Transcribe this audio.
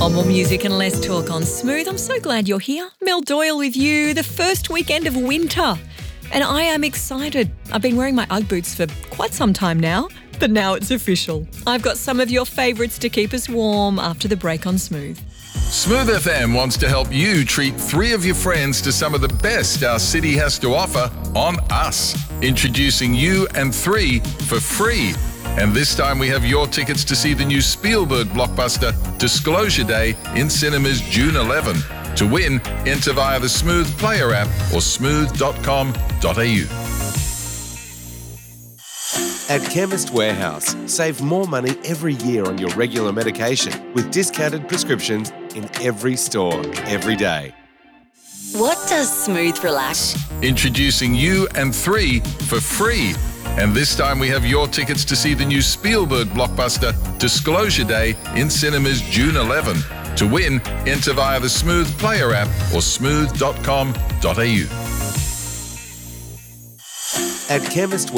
On more music and less talk on Smooth. I'm so glad you're here. Mel Doyle with you, the first weekend of winter. And I am excited. I've been wearing my Ugg boots for quite some time now, but now it's official. I've got some of your favourites to keep us warm after the break on Smooth. Smooth FM wants to help you treat 3 of your friends to some of the best our city has to offer on us. Introducing You and 3 for free. And this time we have your tickets to see the new Spielberg blockbuster Disclosure Day in cinemas June 11. To win, enter via the Smooth Player app or smooth.com.au. At Chemist Warehouse, save more money every year on your regular medication with discounted prescriptions in every store, every day. What does Smooth relax? Introducing You and 3 for free. And this time we have your tickets to see the new Spielberg blockbuster Disclosure Day in cinemas June 11. To win, enter via the Smooth Player app or smooth.com.au. At Chemist